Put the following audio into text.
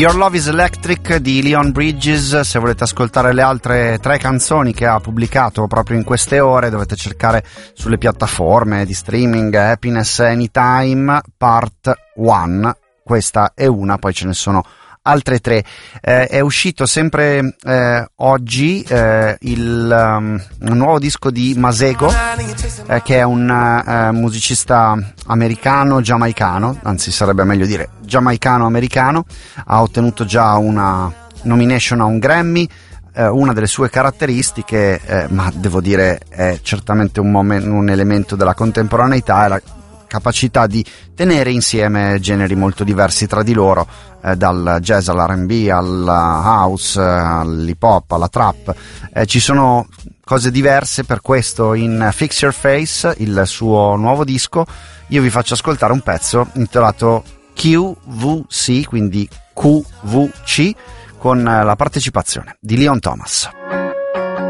Your Love is Electric di Leon Bridges. Se volete ascoltare le altre 3 canzoni che ha pubblicato proprio in queste ore, dovete cercare sulle piattaforme di streaming. Happiness Anytime Part 1, questa è una, poi ce ne sono altre 3. È uscito sempre oggi il nuovo disco di Masego, che è un musicista americano-giamaicano, anzi sarebbe meglio dire giamaicano-americano. Ha ottenuto già una nomination a un Grammy. Una delle sue caratteristiche, ma devo dire è certamente un elemento della contemporaneità, è la capacità di tenere insieme generi molto diversi tra di loro, dal jazz all'R&B, al house, all'hip hop, alla trap. Ci sono cose diverse, per questo in Fix Your Face, il suo nuovo disco, io vi faccio ascoltare un pezzo intitolato QVC, quindi QVC, con la partecipazione di Leon Thomas.